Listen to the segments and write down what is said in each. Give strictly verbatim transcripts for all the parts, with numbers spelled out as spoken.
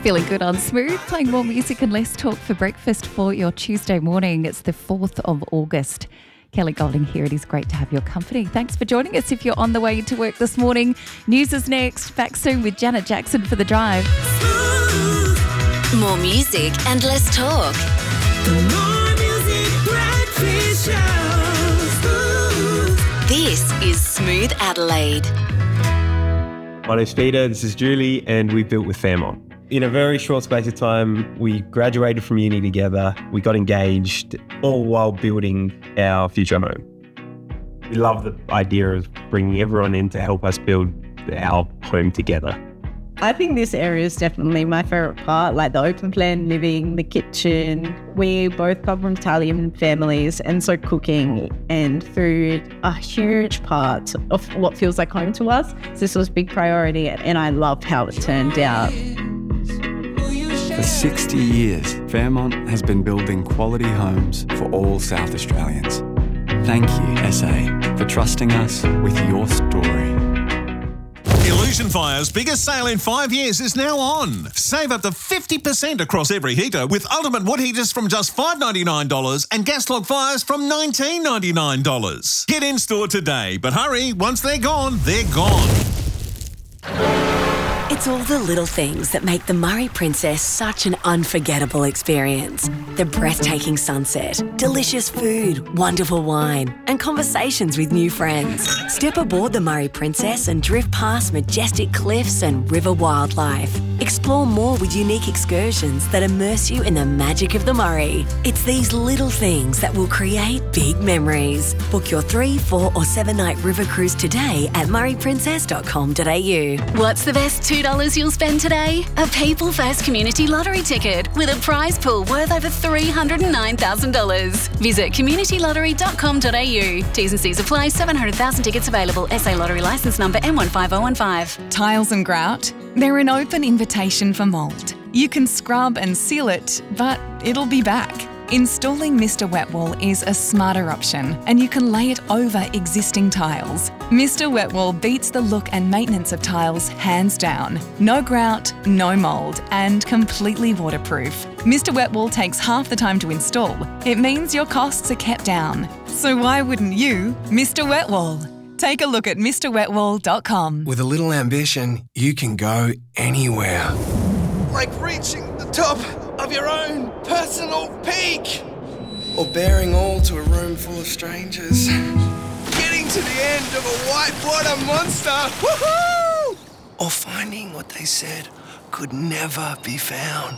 Feeling good on Smooth, playing more music and less talk for breakfast for your Tuesday morning. It's the fourth of August. Kelly Golding here. It is great to have your company. Thanks for joining us if you're on the way to work this morning. News is next. Back soon with Janet Jackson for The Drive. Smooth. More music and less talk. More music, breakfast show. Smooth. This is Smooth Adelaide. My name's Peter, this is Julie, and we built with Fairmont. In a very short space of time, we graduated from uni together, we got engaged, all while building our future home. We love the idea of bringing everyone in to help us build our home together. I think this area is definitely my favourite part, like the open plan living, the kitchen. We both come from Italian families, and so cooking and food are huge parts of what feels like home to us. So this was a big priority, and I loved how it turned out. For sixty years, Fairmont has been building quality homes for all South Australians. Thank you, S A, for trusting us with your story. Illusion Fire's biggest sale in five years is now on. Save up to fifty percent across every heater with ultimate wood heaters from just five dollars ninety-nine dollars and gas log fires from nineteen dollars ninety-nine. Get in store today, but hurry, once they're gone, they're gone. It's all the little things that make the Murray Princess such an unforgettable experience. The breathtaking sunset, delicious food, wonderful wine, and conversations with new friends. Step aboard the Murray Princess and drift past majestic cliffs and river wildlife. Explore more with unique excursions that immerse you in the magic of the Murray. It's these little things that will create big memories. Book your three, four or seven night river cruise today at murray princess dot com dot a u. What's the best two dollars you'll spend today? A People First Community Lottery ticket with a prize pool worth over three hundred nine thousand dollars. Visit community lottery dot com dot a u. T's and C's apply. seven hundred thousand tickets available. S A Lottery licence number M one five zero one five. Tiles and grout? They're an open invitation for mould. You can scrub and seal it, but it'll be back. Installing Mister Wet Wall is a smarter option, and you can lay it over existing tiles. Mister Wet Wall beats the look and maintenance of tiles hands down. No grout, no mould, and completely waterproof. Mister Wet Wall takes half the time to install. It means your costs are kept down. So why wouldn't you, Mister Wet Wall? Take a look at Mr Wet Wall dot com. With a little ambition, you can go anywhere. Like reaching the top of your own personal peak. Or bearing all to a room full of strangers. Getting to the end of a whitewater monster. Woohoo! Or finding what they said could never be found.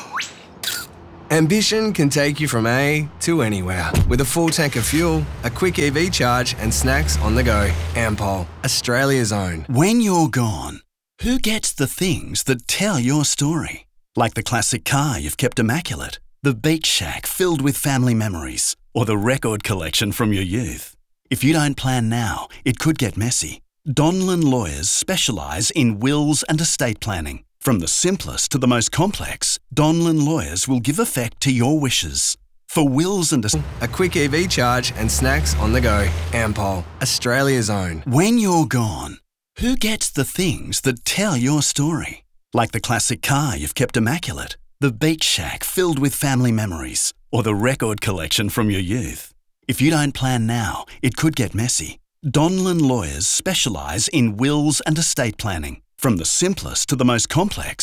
Ambition can take you from A to anywhere. With a full tank of fuel, a quick E V charge and snacks on the go. Ampol, Australia's own. When you're gone, who gets the things that tell your story? Like the classic car you've kept immaculate, the beach shack filled with family memories, or the record collection from your youth. If you don't plan now, it could get messy. Donlan Lawyers specialise in wills and estate planning. From the simplest to the most complex, Donlan Lawyers will give effect to your wishes. For wills and es- a quick E V charge and snacks on the go. Ampol, Australia's own. When you're gone, who gets the things that tell your story? Like the classic car you've kept immaculate, the beach shack filled with family memories, or the record collection from your youth. If you don't plan now, it could get messy. Donlan Lawyers specialise in wills and estate planning. From the simplest to the most complex,